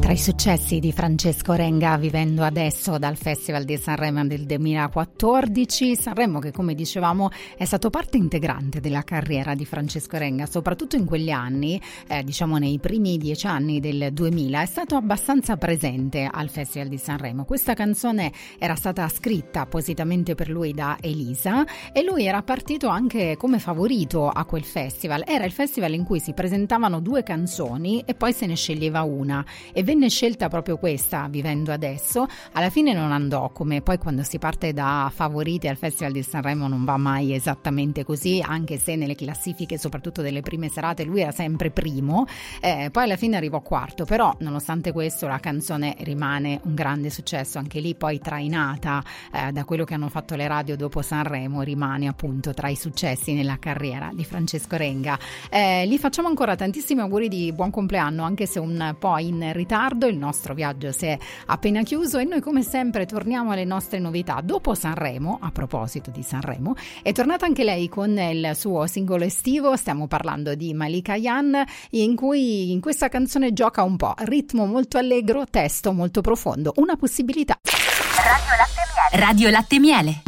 Tra i successi di Francesco Renga, vivendo adesso dal Festival di Sanremo del 2014, Sanremo che, come dicevamo, è stato parte integrante della carriera di Francesco Renga, soprattutto in quegli anni, diciamo nei primi 10 anni del 2000, è stato abbastanza presente al Festival di Sanremo. Questa canzone era stata scritta appositamente per lui da Elisa e lui era partito anche come favorito a quel festival. Era il festival in cui si presentavano 2 canzoni e poi se ne sceglieva una, e venne scelta proprio questa, Vivendo adesso. Alla fine non andò, come poi quando si parte da favoriti al Festival di Sanremo non va mai esattamente così, anche se nelle classifiche, soprattutto delle prime serate, lui era sempre primo, poi alla fine arrivò quarto, però nonostante questo la canzone rimane un grande successo, anche lì poi trainata da quello che hanno fatto le radio dopo Sanremo, rimane appunto tra i successi nella carriera di Francesco Renga. Gli facciamo ancora tantissimi auguri di buon compleanno, anche se un po' in ritardo. Il nostro viaggio si è appena chiuso e noi come sempre torniamo alle nostre novità. Dopo Sanremo, a proposito di Sanremo, è tornata anche lei con il suo singolo estivo. Stiamo parlando di Malika Ayane, in cui in questa canzone gioca un po', ritmo molto allegro, testo molto profondo, una possibilità. Radio Latte Miele.